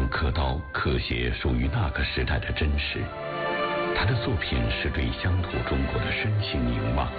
刻刀刻写属于那个时代的真实，他的作品是对乡土中国的深情凝望。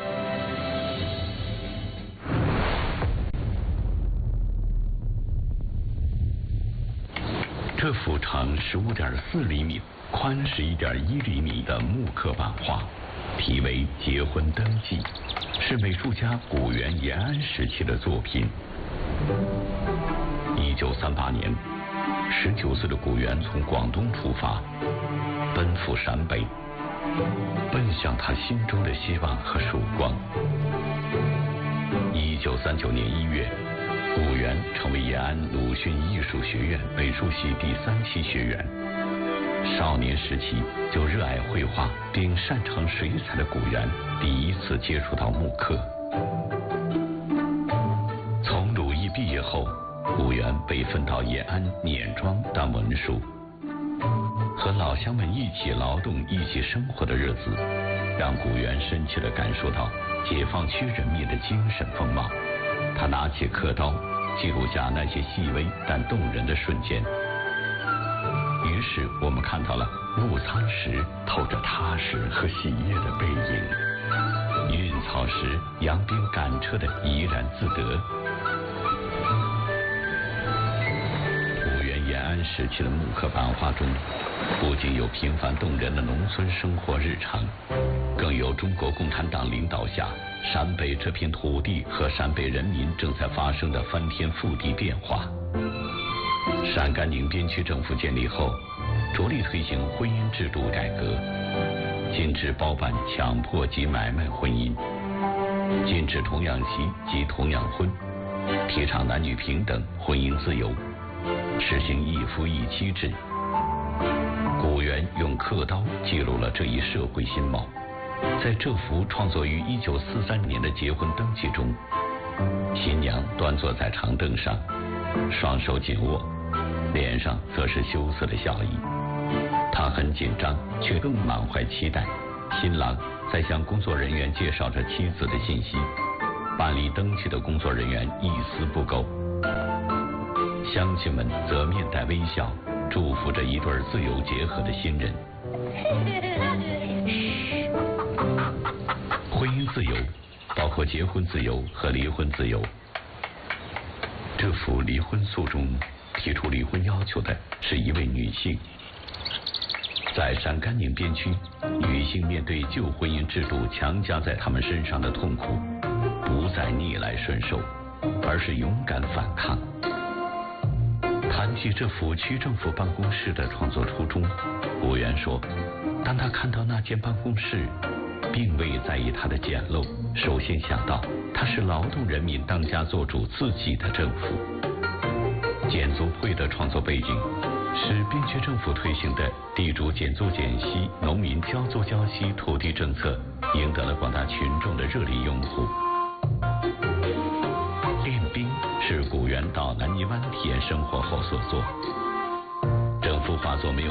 这幅长15.4厘米、宽11.1厘米的木刻版画，题为《结婚登记》，是美术家古元延安时期的作品。1938年，19岁的古元从广东出发，奔赴陕北，奔向他心中的希望和曙光。1939年1月，古元成为延安鲁迅艺术学院美术系第3期学员。少年时期就热爱绘画并擅长水彩的古元，第一次接触到木刻。从鲁艺毕业后，古元被分到延安碾庄当文书，和老乡们一起劳动、一起生活的日子，让古元深切地感受到解放区人民的精神风貌。他拿起刻刀，记录下那些细微但动人的瞬间。于是我们看到了入仓时透着踏实和喜悦的背影，运草时扬鞭赶车的怡然自得。古元延安时期的木刻版画中，不仅有平凡动人的农村生活日常，更有中国共产党领导下陕北这片土地和陕北人民正在发生的翻天覆地变化。陕甘宁边区政府建立后，着力推行婚姻制度改革，禁止包办强迫及买卖婚姻，禁止童养媳及童养婚，提倡男女平等、婚姻自由，实行一夫一妻制。古元用刻刀记录了这一社会新貌。在这幅创作于1943年的结婚登记中，新娘端坐在长凳上，双手紧握，脸上则是羞涩的笑意。她很紧张，却更满怀期待。新郎在向工作人员介绍着妻子的信息，办理登记的工作人员一丝不苟。乡亲们则面带微笑，祝福着一对自由结合的新人。婚姻自由包括结婚自由和离婚自由。这幅离婚诉中提出离婚要求的是一位女性。在陕甘宁边区，女性面对旧婚姻制度强加在她们身上的痛苦，不再逆来顺受，而是勇敢反抗。谈及这幅区政府办公室的创作初衷，古元说，当他看到那间办公室，并未在意它的简陋，首先想到它是劳动人民当家作主自己的政府。减租会的创作背景是边区政府推行的地主减租减息、农民交租交息土地政策，赢得了广大群众的热烈拥护。练兵是古元到南泥湾体验生活后所作。整幅画作没有